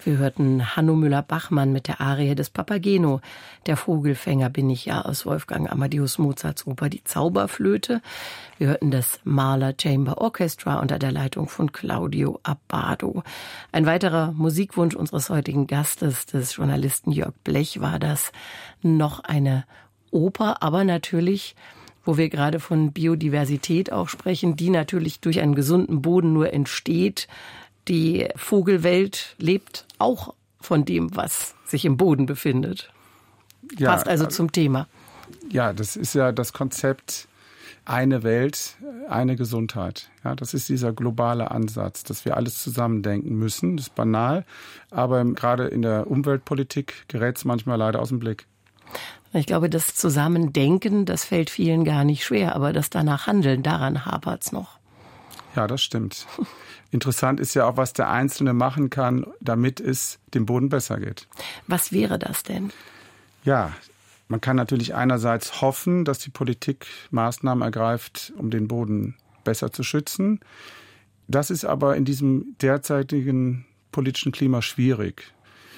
Wir hörten Hanno Müller-Bachmann mit der Arie des Papageno. Der Vogelfänger bin ich ja aus Wolfgang Amadeus Mozarts Oper Die Zauberflöte. Wir hörten das Mahler Chamber Orchestra unter der Leitung von Claudio Abbado. Ein weiterer Musikwunsch unseres heutigen Gastes, des Journalisten Jörg Blech, war das. Noch eine Oper, aber natürlich, wo wir gerade von Biodiversität auch sprechen, die natürlich durch einen gesunden Boden nur entsteht. Die Vogelwelt lebt auch von dem, was sich im Boden befindet. Ja, passt also zum Thema. Ja, das ist ja das Konzept eine Welt, eine Gesundheit. Ja, das ist dieser globale Ansatz, dass wir alles zusammendenken müssen. Das ist banal, aber gerade in der Umweltpolitik gerät es manchmal leider aus dem Blick. Ich glaube, das Zusammendenken, das fällt vielen gar nicht schwer, aber das danach Handeln, daran hapert's noch. Ja, das stimmt. Interessant ist ja auch, was der Einzelne machen kann, damit es dem Boden besser geht. Was wäre das denn? Ja, man kann natürlich einerseits hoffen, dass die Politik Maßnahmen ergreift, um den Boden besser zu schützen. Das ist aber in diesem derzeitigen politischen Klima schwierig.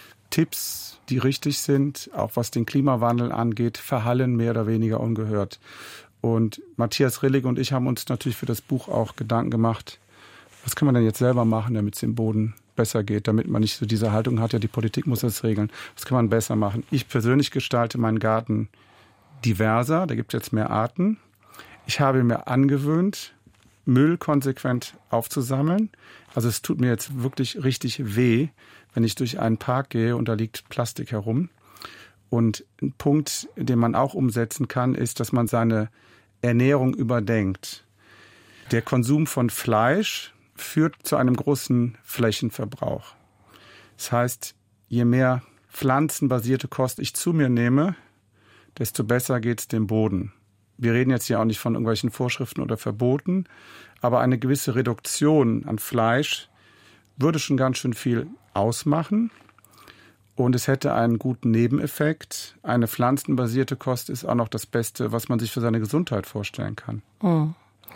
Tipps, die richtig sind, auch was den Klimawandel angeht, verhallen mehr oder weniger ungehört. Und Matthias Rillig und ich haben uns natürlich für das Buch auch Gedanken gemacht, was kann man denn jetzt selber machen, damit es dem Boden besser geht, damit man nicht so diese Haltung hat, ja, die Politik muss das regeln. Was kann man besser machen? Ich persönlich gestalte meinen Garten diverser, da gibt es jetzt mehr Arten. Ich habe mir angewöhnt, Müll konsequent aufzusammeln. Also es tut mir jetzt wirklich richtig weh, wenn ich durch einen Park gehe und da liegt Plastik herum. Und ein Punkt, den man auch umsetzen kann, ist, dass man seine Ernährung überdenkt. Der Konsum von Fleisch führt zu einem großen Flächenverbrauch. Das heißt, je mehr pflanzenbasierte Kost ich zu mir nehme, desto besser geht es dem Boden. Wir reden jetzt hier auch nicht von irgendwelchen Vorschriften oder Verboten, aber eine gewisse Reduktion an Fleisch würde schon ganz schön viel ausmachen. Und es hätte einen guten Nebeneffekt. Eine pflanzenbasierte Kost ist auch noch das Beste, was man sich für seine Gesundheit vorstellen kann. Und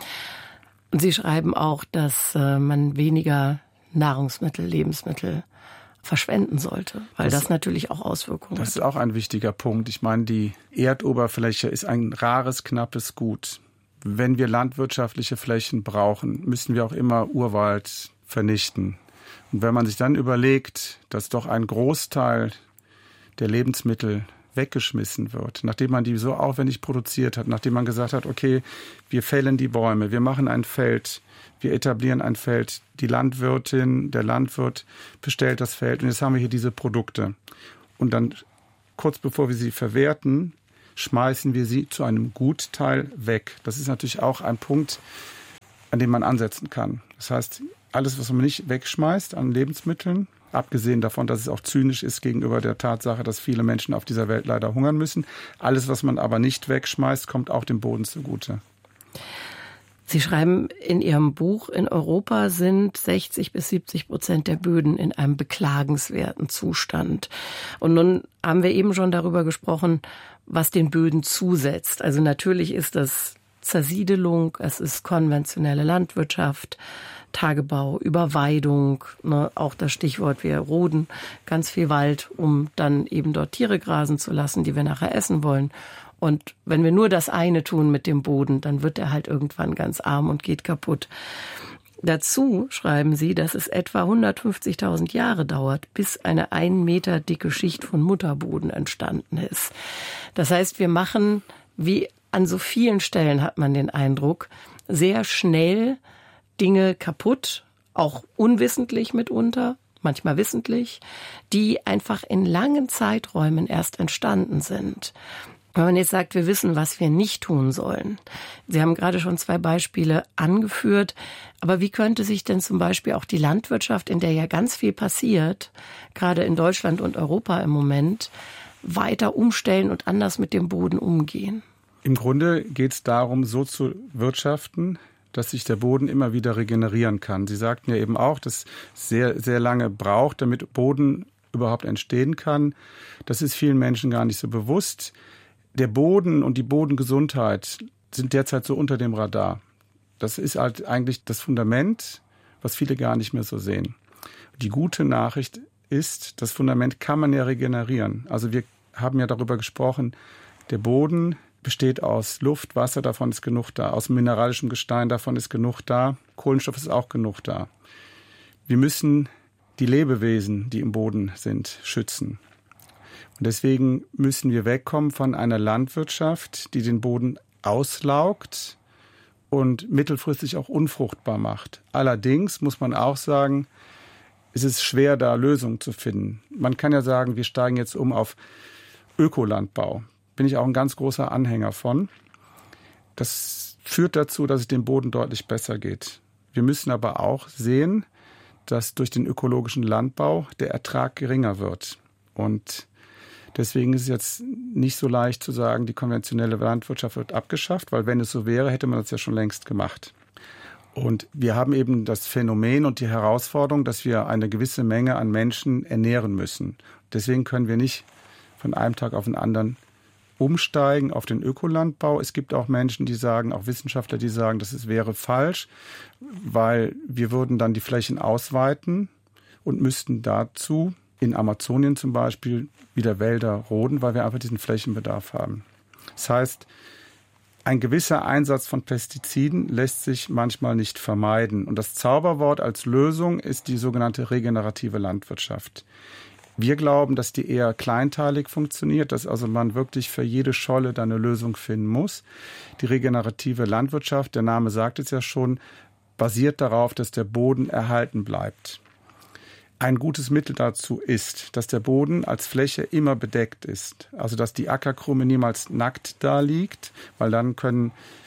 Sie schreiben auch, dass man weniger Nahrungsmittel, Lebensmittel verschwenden sollte, weil das natürlich auch Auswirkungen hat. Das ist auch ein wichtiger Punkt. Ich meine, die Erdoberfläche ist ein rares, knappes Gut. Wenn wir landwirtschaftliche Flächen brauchen, müssen wir auch immer Urwald vernichten. Und wenn man sich dann überlegt, dass doch ein Großteil der Lebensmittel weggeschmissen wird, nachdem man die so aufwendig produziert hat, nachdem man gesagt hat, okay, wir fällen die Bäume, wir machen ein Feld, wir etablieren ein Feld, die Landwirtin, der Landwirt bestellt das Feld und jetzt haben wir hier diese Produkte. Und dann, kurz bevor wir sie verwerten, schmeißen wir sie zu einem Gutteil weg. Das ist natürlich auch ein Punkt, an dem man ansetzen kann. Das heißt, alles, was man nicht wegschmeißt an Lebensmitteln, abgesehen davon, dass es auch zynisch ist gegenüber der Tatsache, dass viele Menschen auf dieser Welt leider hungern müssen. Alles, was man aber nicht wegschmeißt, kommt auch dem Boden zugute. Sie schreiben in Ihrem Buch, in Europa sind 60-70% der Böden in einem beklagenswerten Zustand. Und nun haben wir eben schon darüber gesprochen, was den Böden zusetzt. Also natürlich ist das Zersiedelung, es ist konventionelle Landwirtschaft, Tagebau, Überweidung, ne, auch das Stichwort, wir roden ganz viel Wald, um dann eben dort Tiere grasen zu lassen, die wir nachher essen wollen. Und wenn wir nur das eine tun mit dem Boden, dann wird er halt irgendwann ganz arm und geht kaputt. Dazu schreiben Sie, dass es etwa 150.000 Jahre dauert, bis eine 1 Meter dicke Schicht von Mutterboden entstanden ist. Das heißt, wir machen, wie an so vielen Stellen hat man den Eindruck, sehr schnell Dinge kaputt, auch unwissentlich mitunter, manchmal wissentlich, die einfach in langen Zeiträumen erst entstanden sind. Wenn man jetzt sagt, wir wissen, was wir nicht tun sollen. Sie haben gerade schon 2 Beispiele angeführt. Aber wie könnte sich denn zum Beispiel auch die Landwirtschaft, in der ja ganz viel passiert, gerade in Deutschland und Europa im Moment, weiter umstellen und anders mit dem Boden umgehen? Im Grunde geht es darum, so zu wirtschaften, dass sich der Boden immer wieder regenerieren kann. Sie sagten ja eben auch, dass es sehr, sehr lange braucht, damit Boden überhaupt entstehen kann. Das ist vielen Menschen gar nicht so bewusst. Der Boden und die Bodengesundheit sind derzeit so unter dem Radar. Das ist halt eigentlich das Fundament, was viele gar nicht mehr so sehen. Die gute Nachricht ist, das Fundament kann man ja regenerieren. Also wir haben ja darüber gesprochen, der Boden besteht aus Luft, Wasser, davon ist genug da. Aus mineralischem Gestein, davon ist genug da. Kohlenstoff ist auch genug da. Wir müssen die Lebewesen, die im Boden sind, schützen. Und deswegen müssen wir wegkommen von einer Landwirtschaft, die den Boden auslaugt und mittelfristig auch unfruchtbar macht. Allerdings muss man auch sagen, es ist schwer, da Lösungen zu finden. Man kann ja sagen, wir steigen jetzt um auf Ökolandbau. Bin ich auch ein ganz großer Anhänger von. Das führt dazu, dass es dem Boden deutlich besser geht. Wir müssen aber auch sehen, dass durch den ökologischen Landbau der Ertrag geringer wird. Und deswegen ist es jetzt nicht so leicht zu sagen, die konventionelle Landwirtschaft wird abgeschafft, weil wenn es so wäre, hätte man das ja schon längst gemacht. Und wir haben eben das Phänomen und die Herausforderung, dass wir eine gewisse Menge an Menschen ernähren müssen. Deswegen können wir nicht von einem Tag auf den anderen umsteigen auf den Ökolandbau. Es gibt auch Menschen, die sagen, auch Wissenschaftler, die sagen, das wäre falsch, weil wir würden dann die Flächen ausweiten und müssten dazu in Amazonien zum Beispiel wieder Wälder roden, weil wir einfach diesen Flächenbedarf haben. Das heißt, ein gewisser Einsatz von Pestiziden lässt sich manchmal nicht vermeiden. Und das Zauberwort als Lösung ist die sogenannte regenerative Landwirtschaft. Wir glauben, dass die eher kleinteilig funktioniert, dass also man wirklich für jede Scholle dann eine Lösung finden muss. Die regenerative Landwirtschaft, der Name sagt es ja schon, basiert darauf, dass der Boden erhalten bleibt. Ein gutes Mittel dazu ist, dass der Boden als Fläche immer bedeckt ist. Also dass die Ackerkrume niemals nackt da liegt, weil dann können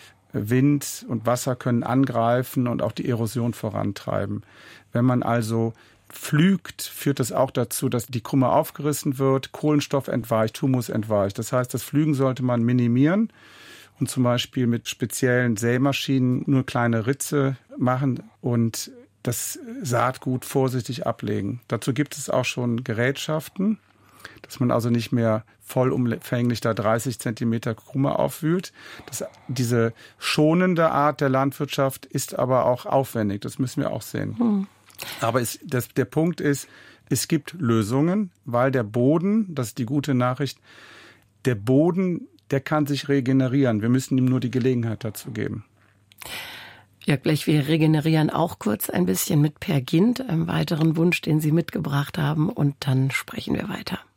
Wind und Wasser können angreifen und auch die Erosion vorantreiben. Wenn man also pflügt, führt das auch dazu, dass die Krume aufgerissen wird, Kohlenstoff entweicht, Humus entweicht. Das heißt, das Pflügen sollte man minimieren und zum Beispiel mit speziellen Sämaschinen nur kleine Ritze machen und das Saatgut vorsichtig ablegen. Dazu gibt es auch schon Gerätschaften, dass man also nicht mehr vollumfänglich da 30 Zentimeter Krume aufwühlt. Diese schonende Art der Landwirtschaft ist aber auch aufwendig. Das müssen wir auch sehen. Aber der Punkt ist, es gibt Lösungen, weil der Boden, das ist die gute Nachricht, der Boden, der kann sich regenerieren. Wir müssen ihm nur die Gelegenheit dazu geben. Jörg Blech, wir regenerieren auch kurz ein bisschen mit Peer Gynt, einem weiteren Wunsch, den Sie mitgebracht haben, und dann sprechen wir weiter.